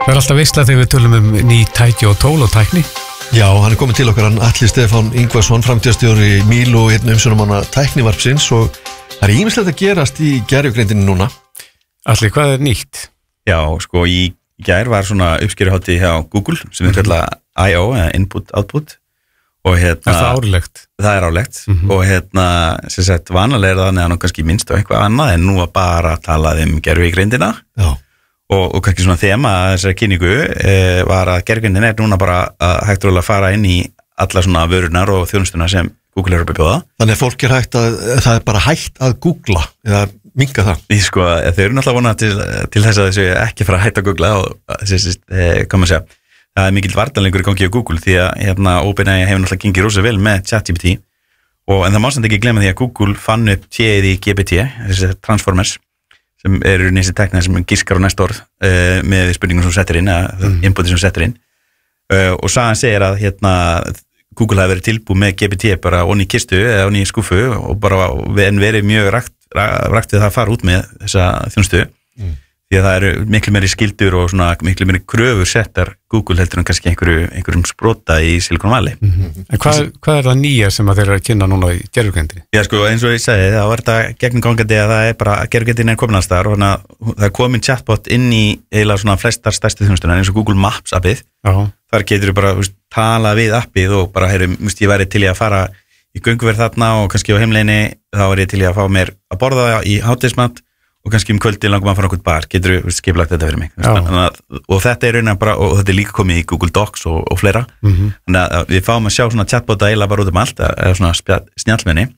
Það alltaf veistla þegar við tölum ný tæki og tól og tækni. Já, hann komin til okkar, hann Atli Stefán Ingvarsson, framtíðarstjóri Mílu og einn umsjónarmanna tæknivarpsins og það ýmislegt að gerast í gerjugreindinni núna. Atli, hvað nýtt? Já, sko, í gær var svona uppskeruhátíð hjá Google sem við kalla I.O. eða Input Output og hérna... Er það árlegt? Það er árlegt og hérna, sem sagt, vanalega er það þannig að hann kannski minnst á eitthvað annað en nú að bara tala gerjugreindina. Já. Og kannski svona þema þessari kynningu var að gerjugreindin núna bara hægt að fara inn í alla svona vörunar og þjónustuna sem Google að bjóða. Þannig að fólk hægt að, það bara hægt að googla eða minka það. Sko, þau eru náttúrulega vonað til þess að þessu ekki fara að hægt að googla og hvað maður segja, það mikil vartanleikur í gangi á Google því að hérna OpenAI hefur náttúrulega gengið rosa vel með ChatGPT en það má samt ekki glemma því að Google fann upp T-ið í GPT, þessi Transformers sem eru nýstir teknað sem giskar á næsta orð með spurningum sem settir inn inputið sem settir inn og sagan segir að hérna Google hafi verið tilbúið með GPT bara onni í kistu eða onni í skúfu og bara en verið mjög rakt við það að fara út með þessa þjónustu því að það eru miklu meiri skildur og svona miklu meiri kröfur settar Google heldur en kannski einhverjum sprota í Silicon Valley. En hvað er það nýja sem að þeir eru að kynna núna í gerjugreindinni? Já, sko, eins og ég segi, það var þetta gegnumgangandi að það er bara gerjugreindin komin alls þar og það er komin chatbot inn í eiginlega svona flestar stærstu þjónustuna eins og Google Maps appið. Þar getur þú bara tala við appið og bara, ég væri til í að fara í gönguverð þarna og kannski á heimleiðinni þá er ég til í að fá mér að borða í hádegismat og kannski kvöldi langum að fara okkur bar, getur þú skipulagt þetta fyrir mig. Og þetta er raunin bara, og þetta er líka komið í Google Docs og fleira. Þannig að við fáum að sjá svona chatbota eiginlega bara út allt, eða svona snjallmenni.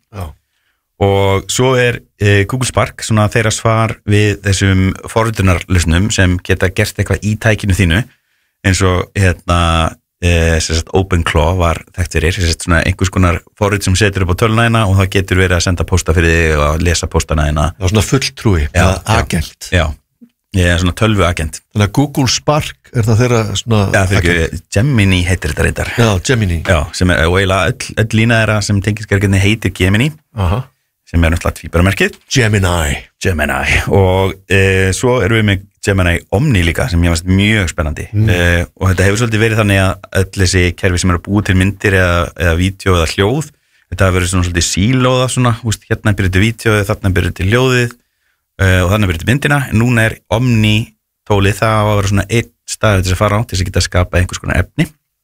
Og svo er Google Spark, svona þeirra svar við þessum forritunarlausnum sem geta gert eitthvað í tækinu þínu, eins og hérna, OpenClaw var þekkt fyrir, svona einhvers konar forrit sem setur upp á töluna þína og það getur verið að senda posta fyrir þig og að lesa postana þína. Það var svona fulltrúi, eða agent. Já, svona tölvuagent. Þannig að Google Spark er það þeirra svona agent. Gemini heitir þetta reyndar. Já, Gemini. Já, sem er, og eiginlega öll lína þeirra sem tengiskerginni heitir Gemini, sem er náttúrulega tvíbaramerkið. Gemini. Og svo erum við með Gemini Omni líka sem ég varst mjög spennandi og þetta hefur svolítið verið þannig að öll þessi kerfi sem eru búið til myndir eða vídeo eða hljóð þetta hefur verið svona svolítið sílóða svona, hérna byrjuð til vídeoið, þarna byrjuð til hljóðið og þarna byrjuð til myndina en núna er Omni tólið það á að vera svona einn staður til þess að fara á til þess að geta að skapa einhvers konar efni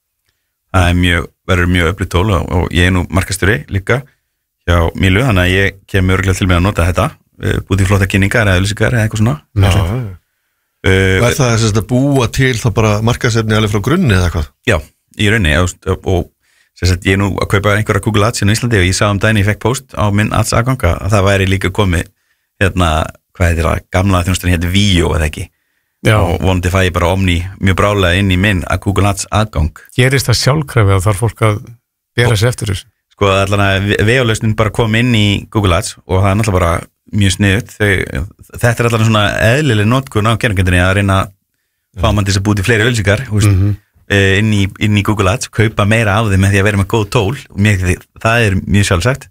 það verður mjög öflugt tól og ég er nú markastjóri líka hjá Mílu, þannig að ég kem örgulega til með að nota þetta búið til flotta kynningar eða auglýsingar eða eitthvað svona Er það að búa til þá bara markaðsefni alveg frá grunni eða hvað? Já, í rauninni og ég er nú að kaupa einhverja Google Ads í Íslandi og ég sá daginn ég fekk post á minn Ads aðganga að það væri líka komið hérna, hvað heitir það, gamla þjónustan hérna Víó eða ekki og vonandi fæ ég bara Omni mjög brálega inn í minn að Google Ads aðgang. Gerist það sjálfkrafi að þarf fólk að bera sér eftir þessu? Sko allan að VO-lausnin bara kom inn í Google Ads og það er náttúrulega bara mjög sniðut, þetta er allavega svona eðlileg notkun á gerjugreindinni að reyna að fá mann til þess að búið til fleiri auglýsingar inn í Google Ads, kaupa meira af þeim með því að vera með góð tól og það er mjög sjálfsagt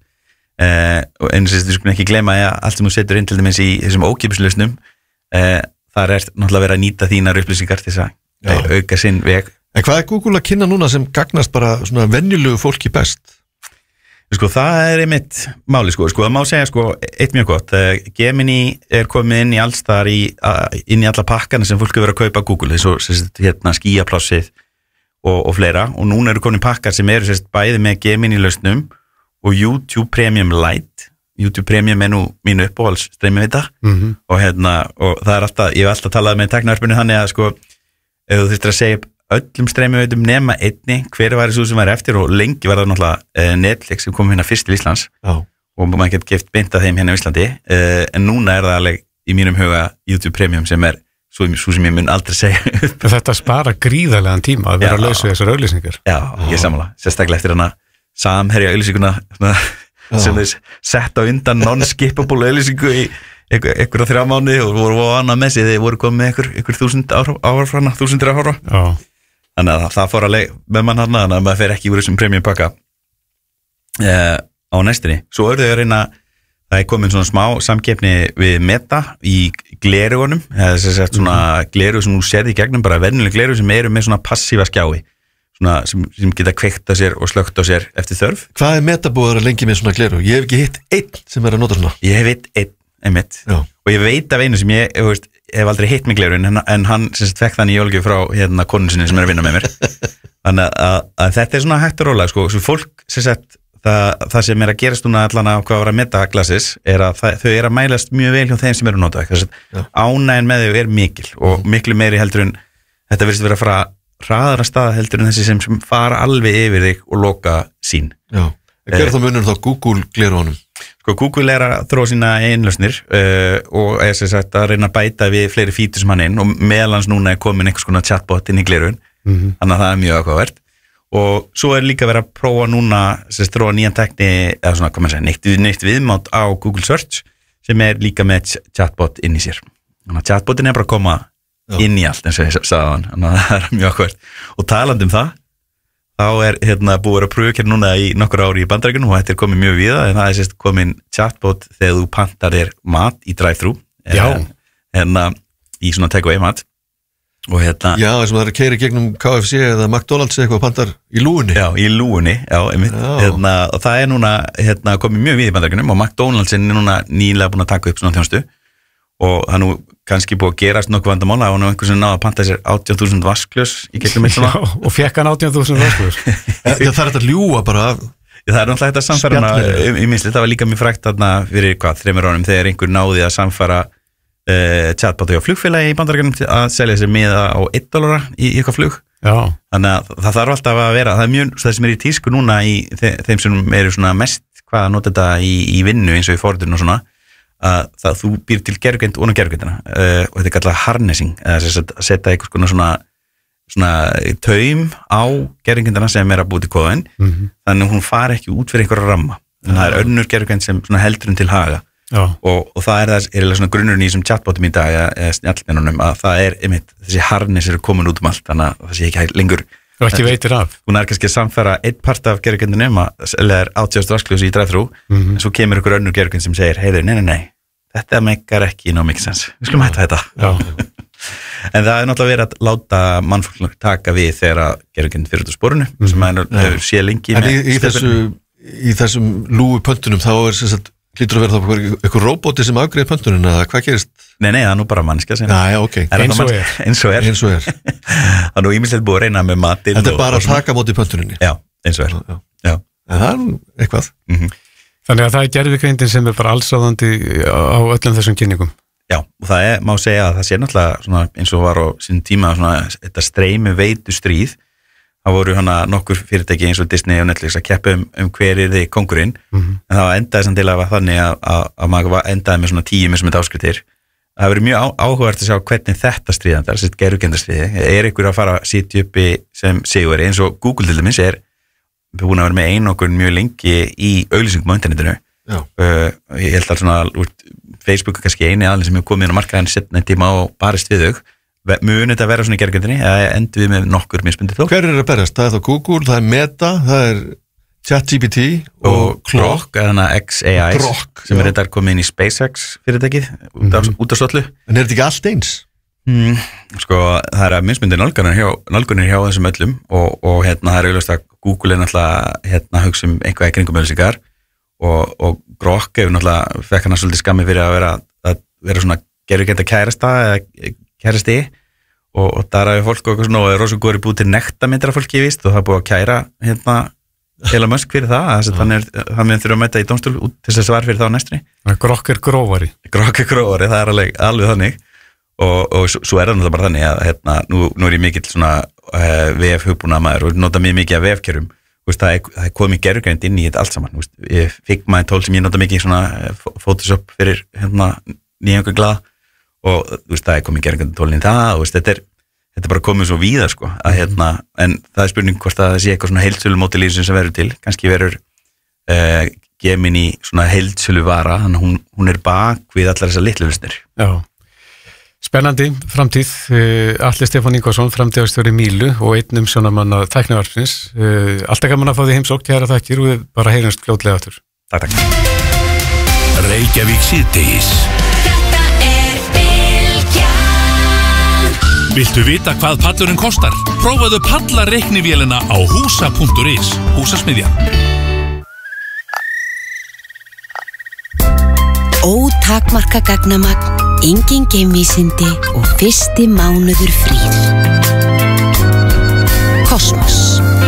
en þess að þú skulum ekki gleyma að allt sem þú setur inn til dæmis í þessum ókeypislausnum þar er náttúrulega verið að nýta þínar upplýsingar til þess að auka sinn veg. En hvað er Google að kynna núna sem gagnast bara svona venjulegu fólki best? Sko það er einmitt máli sko það má segja sko eitt mjög gott Gemini er komið inn í alls þar inn í alla pakkana sem fólk er verið að kaupa Google eins og hérna skíaplássið og fleira og núna eru komin pakkar sem eru bæði með Gemini lausnum og YouTube Premium Lite YouTube Premium er nú mínu uppáhalds streymiveita og hérna og það er alltaf, ég hef alltaf talað með tæknivarpinu þannig að sko ef þú þurftir að segja öllum streymiveitum nema einni hver var þessu sem var eftir og lengi var það náttúrulega Netflix sem kom hérna fyrst til Íslands og maður getur geft beint að þeim hérna í Íslandi en núna er það alveg í mínum huga YouTube Premium sem er svo sem ég mun aldrei segja Þetta spara gríðarlegan tíma að vera að lausa þessar auglýsingar Já, ég sammála, sérstaklega eftir hana samherja auglýsinguna sem þeir sett á undan non-skippable auglýsingu í einhverja 3 mánuði og voru á annað með sig þeir voru komið með einhver 1000 ára Þannig að það fór að með mann hann að maður fer ekki úr þessum premium pakka á næstinni. Svo eru þau að reyna, það komin svona smá samkeppni við Meta í glerugunum, eða þess að svona glerug sem þú sérði í gegnum, bara venjuleg glerug sem eru með svona passífa skjái, svona sem geta kveikt á sér og slögt á sér eftir þörf. Hvað Meta búið að lengi með svona glerug? Ég hef ekki hitt einn sem að nota svona. Ég hef hitt einn, einmitt, og ég veit af einu sem ég hef aldrei hitt með glerugin, en hann sem sagt fekk þannig í jólgjöf frá konun sinni sem að vinna með mér. Þannig að þetta svona hægt og rólega, sko, svo fólk sem sagt það sem að gerast núna allan á hvað var að Meta glasses að þau að mælast mjög vel hjá þeim sem að nota þess að ánægin með þau mikil og miklu meiri heldur en þetta virðist vera að fara hraðara stað heldur en þessi sem fara alveg yfir þig og loka sín. Já, gerð þá munur þá Google glerunum? Sko Google að þróa sína einlausnir og sem sagt að reyna að bæta við fleiri fítur sem hann inn og meðalans núna komin einhvers konar chatbot inn í glerun þannig að það mjög áhugavert. Og svo líka verið að prófa núna þróa nýjan tekni eða svona, hvað maður segja, neitt viðmátt á Google Search sem líka með chatbot inn í sér. Þannig að chatbotin bara að koma inn í allt eins og ég sagði hann, þannig að það mjög áhugavert. Og talandi það, þá búið að pröfa núna í nokkur ári í Bandaríkjunum og þetta komið mjög víða, en það komin chatbot þegar þú pantar þér mat í drive-thru í svona take-away mat. Og já, þess að það keyri gegnum KFC eða McDonald's eitthvað pantar í lúunni. Já, í lúunni, einmitt. Og það núna komið mjög við í Bandaríkjunum og McDonald's núna nýlega búin að taka upp svona þjónustu og það nú kannski búið að gerast nokkuð vandamála og nú einhvern sem náða að panta sér 18.000 vaskljós í gegnum eitt svona. Já, og fekk hann 18.000 vaskljós. Það er þetta að ljúga bara. Það náttúrulega þetta að samfæra hana í minnsli, það var líka mjög frægt þarna fyrir 3 árum þegar einhver náði að samfæra chatbot á flugfélagi í Bandaríkjunum að selja sér miða á $1 í eitthvað flug. Já. Þannig að það þarf alltaf að vera, það mjög það sem í tísku núna í þeim sem eru svona mest hvað að nota þetta í vinnu eins og í forritun og svona að þú býr til gervigreind og gervigreindina og þetta kallað harnessing eða að setja einhvers konar svona taum á gervigreindina sem að búið til kóðin þannig að hún fari ekki út fyrir einhverja ramma þannig að það önnur gervigreind sem heldur til haga. Og það er svona grunnurinn í þessum chatbotum í dag eða snjallmennunum að það einmitt, þessi harness eru komin út allt þannig að það sé ekki lengur og ekki veitir af. Hún kannski að samfæra einn part af gervigreindinum að selja þér 80 vaskljós í drive-thru en svo kemur ykkur önnur gervigreind sem segir nei, þetta meikar ekki ná mikið sens, við skulum hætta þetta. En það náttúrulega verið að láta mannfólk taka við þegar gervigreind fyrir út á sporinu sem hefur sé lengi í þessum lúu pöntunum þá er hlýtur að vera þá eitthvað róbóti sem afgreiðir pöntunum eða hvað gerist? Nei, það er nú bara mannskja sem okay. Eins og er Það er nú ýmislegt búið að reyna með matinn. Þetta er bara að taka móti pöntuninni. Já, eins og er En það er eitthvað Þannig að það er gervigreindin sem er bara allsráðandi á öllum þessum kynningum. Já, og það má segja að það sé náttúrulega svona, eins og var á sín tíma svona, þetta streymi veitu stríð. Það voru nokkur fyrirtæki eins og Disney og Netflix að keppa hver þið kóngurinn en það endaði samt til að þannig að maður endaði með svona 10 mismunandi áskriftir. Það verið mjög áhugavert að sjá hvernig þetta stríðandar, þessi gervigreindastríði, einhver að fara að sitja uppi sem sigurveri eins og Google til dæmis búin að vera með einokun mjög lengi í auglýsingum á internetinu. Ég held að svona Facebook kannski eini aðeins sem hefur komið inn á markaðin setna tíma og barist við þau. Mun þetta vera svona í gervigreindinni eða endur við með nokkur mismunandi þó? Hver er að berast? Það er þá Google, það er Meta, það er ChatGPT og Grok eða XAI sem er þetta komið inn í SpaceX fyrirtækið út af svollu. En er þetta ekki allt eins? Sko það er að mismunandi nálgunir hjá þessum öllum og það er auðvitað að Google er náttúrulega hugsa einhvað í kringum auðlýsingar og Grok hefur náttúrulega fekk hann svolítið skammi fyrir að vera svona gervigreinda kærasta eða kærasti og það er fólk og eitthvað svona og er rosa góður búið til nektarmyndir af fólki og það er búið að kæra Elon Musk fyrir það þannig að hann þurfa að mæta í dómstól út til þess að svar fyrir það á næstri. Grok er grófari, það er alveg þannig og svo er það náttúrulega bara þannig að nú er ég mikill svona VF hugbúnaðarmaður og nota mjög mikið af VF-kjörum það er komið gervigreind inn í þetta allt saman ég fikk maður tól sem ég nota mikið svona Photoshop fyrir nýjangur glaða og það er komið gervigreindtólinn í það og þetta er bara komið svo víða sko en það er spurning hvort að það sé eitthvað svona heildsölumódel sem verður til, kannski verður Gemini svona heildsöluvara þannig að hún er bak við allar þessar litlu lausnir. Já, spennandi framtíð. Atli Stefán Ingvarsson, framtíðarstjóri Mílu og einn umsjónarmann af tæknivarpsins. Alltaf gaman að fá því heimsókn, kæra þakkir og við bara heyrumst fljótlega aftur. Takk. Reykjavík síðdegis. Þetta Bylgjan. Viltu vita hvað pallurinn kostar? Prófaðu pallareiknivélina á húsa.is. Húsasmiðjan. Ótakmarka gagnamagn, engin geimvísindi og fyrsti mánuður frír. Kosmos.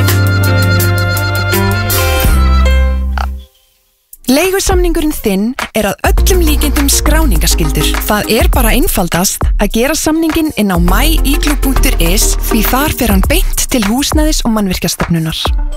Leigusamningurinn þinn að öllum líkindum skráningaskyldur. Það bara einfaldast að gera samninginn inn á myigloo.is því þar fer hann beint til húsnæðis- og mannvirkjastofnunar.